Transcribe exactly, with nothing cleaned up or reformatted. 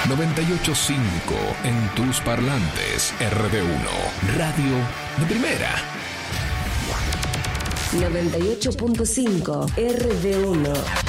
noventa y ocho punto cinco en tus parlantes. R D uno, radio de primera. noventa y ocho punto cinco R D uno.